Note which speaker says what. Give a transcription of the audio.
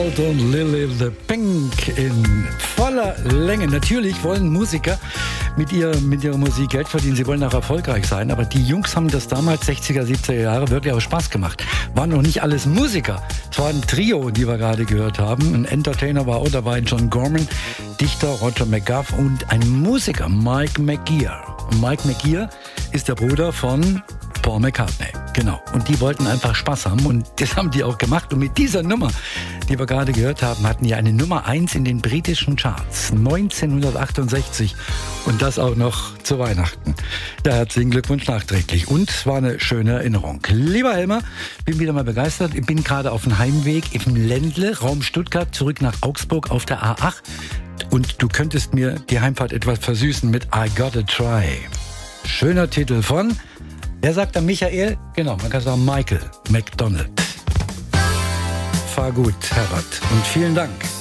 Speaker 1: Und Lily the Pink in voller Länge. Natürlich wollen Musiker mit ihrer Musik Geld verdienen. Sie wollen auch erfolgreich sein. Aber die Jungs haben das damals, 60er, 70er Jahre, wirklich auch Spaß gemacht. Waren noch nicht alles Musiker. Es war ein Trio, die wir gerade gehört haben. Ein Entertainer war auch dabei, John Gorman, Dichter Roger McGough und ein Musiker, Mike McGear. Und Mike McGear ist der Bruder von Paul McCartney. Genau. Und die wollten einfach Spaß haben und das haben die auch gemacht. Und mit dieser Nummer, die wir gerade gehört haben, hatten die eine Nummer 1 in den britischen Charts. 1968. Und das auch noch zu Weihnachten. Ja, herzlichen Glückwunsch nachträglich. Und es war eine schöne Erinnerung. Lieber Helmer, bin wieder mal begeistert. Ich bin gerade auf dem Heimweg im Ländle, Raum Stuttgart, zurück nach Augsburg auf der A8. Und du könntest mir die Heimfahrt etwas versüßen mit I Gotta Try. Schöner Titel von... Wer sagt da Michael? Genau, man kann sagen Michael McDonald. Fahr gut, Herbert, und vielen Dank.